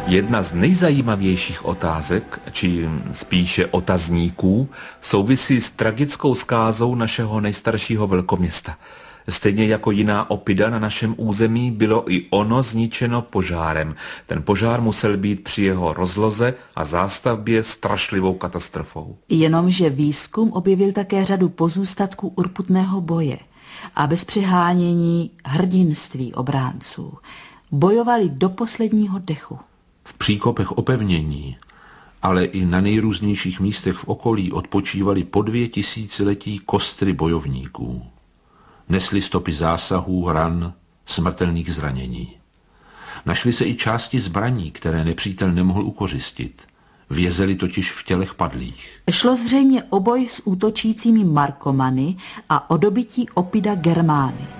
Jedna z nejzajímavějších otázek, či spíše otazníků, souvisí s tragickou zkázou našeho nejstaršího velkoměsta. Stejně jako jiná oppida na našem území bylo i ono zničeno požárem. Ten požár musel být při jeho rozloze a zástavbě strašlivou katastrofou. Jenomže výzkum objevil také řadu pozůstatků urputného boje a bez přehánění hrdinství obránců. Bojovali do posledního dechu. V příkopech opevnění, ale i na nejrůznějších místech v okolí odpočívali po 2000 letí kostry bojovníků. Nesli stopy zásahů, ran, smrtelných zranění. Našly se i části zbraní, které nepřítel nemohl ukořistit. Vězely totiž v tělech padlých. Šlo zřejmě o boj s útočícími Markomany a o dobytí oppida Germány.